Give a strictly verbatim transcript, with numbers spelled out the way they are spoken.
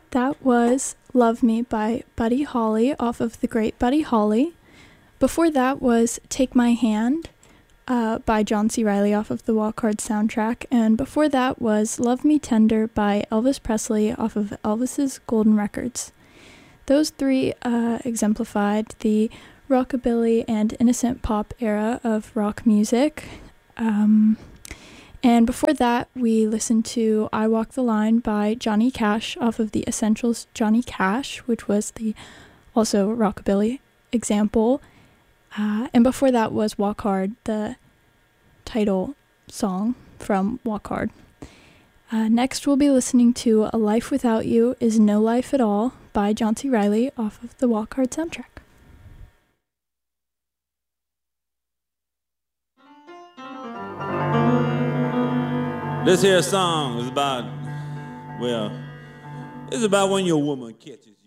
That was Love Me by Buddy Holly off of The Great Buddy Holly. Before that was Take My Hand uh, by John C. Reilly off of the Walk Hard soundtrack. And before that was Love Me Tender by Elvis Presley off of Elvis's Golden Records. Those three uh, exemplified the rockabilly and innocent pop era of rock music. Um, and before that, we listened to I Walk the Line by Johnny Cash off of the Essentials Johnny Cash, which was the also rockabilly example. Uh, and before that was Walk Hard, the title song from Walk Hard. Uh, next, we'll be listening to A Life Without You Is No Life at All by John C. Reilly off of the Walk Hard soundtrack. This here song is about, well, it's about when your woman catches